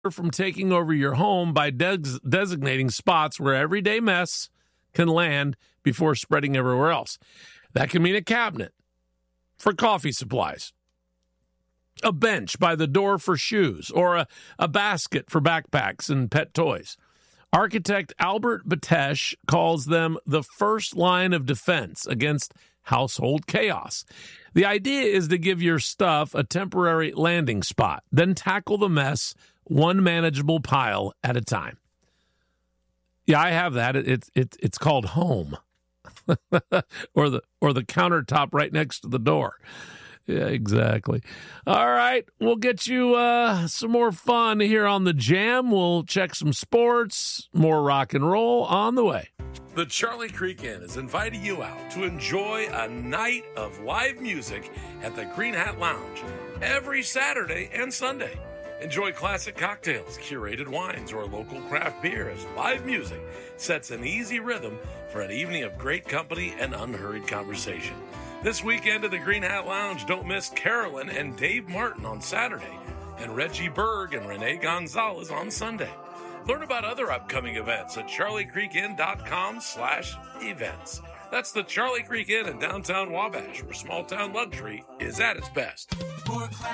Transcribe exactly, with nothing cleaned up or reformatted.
from taking over your home by des- designating spots where everyday mess can land before spreading everywhere else. That can mean a cabinet for coffee supplies, a bench by the door for shoes, or a, a basket for backpacks and pet toys. Architect Albert Batesh calls them the first line of defense against household chaos. The idea is to give your stuff a temporary landing spot, then tackle the mess one manageable pile at a time. Yeah, I have that. It's it, it, it's called home, or the or the countertop right next to the door. Yeah, exactly. All right, we'll get you uh, some more fun here on the Jam. We'll check some sports, more rock and roll on the way. The Charlie Creek Inn is inviting you out to enjoy a night of live music at the Green Hat Lounge every Saturday and Sunday. Enjoy classic cocktails, curated wines, or local craft beer as live music sets an easy rhythm for an evening of great company and unhurried conversation. This weekend at the Green Hat Lounge, don't miss Carolyn and Dave Martin on Saturday and Reggie Berg and Renee Gonzalez on Sunday. Learn about other upcoming events at charliecreekin.com slash events. That's the Charlie Creek Inn in downtown Wabash, where small-town luxury is at its best.